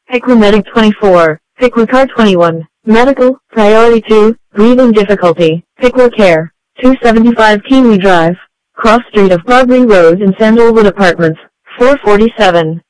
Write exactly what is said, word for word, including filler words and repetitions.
Equimedic twenty-four, Pickwick twenty-one, Medical, Priority two, Breathing Difficulty, Pickwick Care, two seventy-five Keenly Drive, Cross Street of Barbary Road in Sandalwood Apartments, four forty-seven.